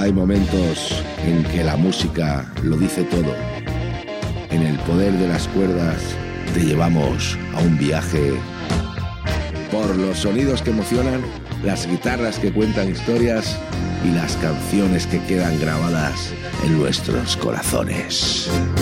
hay momentos en que la música lo dice todo. En el poder de las cuerdas te llevamos a un viaje por los sonidos que emocionan, las guitarras que cuentan historias y las canciones que quedan grabadas en nuestros corazones.